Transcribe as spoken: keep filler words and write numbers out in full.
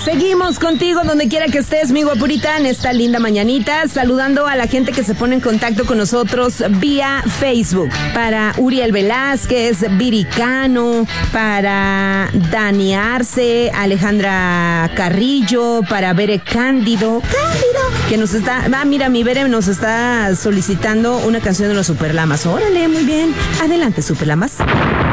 Seguimos contigo donde quiera que estés, mi guapurita, en esta linda mañanita, saludando a la gente que se pone en contacto con nosotros vía Facebook. Para Uriel Velázquez, Viricano, para Dani Arce, Alejandra Carrillo, para Bere Cándido, Cándido, que nos está, ah, mira, mi Bere nos está solicitando una canción de los Superlamas. Órale, muy bien. Adelante, Superlamas.